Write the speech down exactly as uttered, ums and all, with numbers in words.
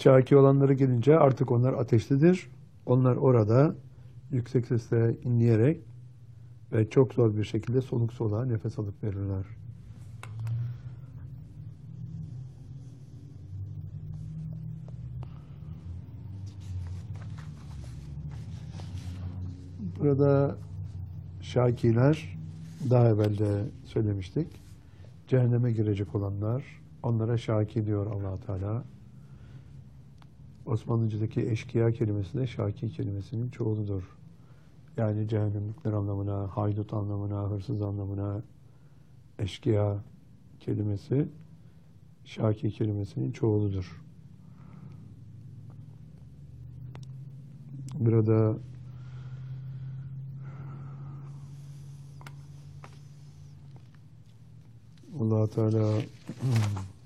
Şaki olanlara gelince artık onlar ateşlidir. Onlar orada yüksek sesle inleyerek ve çok zor bir şekilde soluk soluğa nefes alıp verirler. Burada şakiler, daha evvel de söylemiştik, cehenneme girecek olanlar, onlara şaki diyor Allah Teala. Osmanlıca'daki eşkıya kelimesi de şaki kelimesinin çoğuludur. Yani cehennemlikler anlamına, haydut anlamına, hırsız anlamına eşkıya kelimesi şaki kelimesinin çoğuludur. Burada Allah Teala